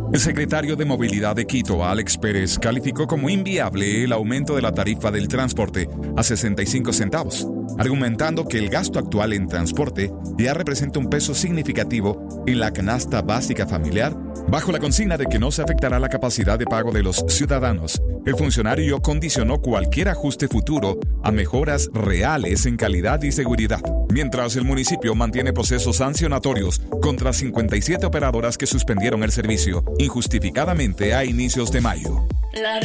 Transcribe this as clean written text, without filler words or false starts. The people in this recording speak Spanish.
El secretario de Movilidad de Quito, Alex Pérez, calificó como inviable el aumento de la tarifa del transporte a 65 centavos, argumentando que el gasto actual en transporte ya representa un peso significativo en la canasta básica familiar, bajo la consigna de que no se afectará la capacidad de pago de los ciudadanos. El funcionario condicionó cualquier ajuste futuro a mejoras reales en calidad y seguridad, mientras el municipio mantiene procesos sancionatorios contra 57 operadoras que suspendieron el servicio injustificadamente a inicios de mayo. La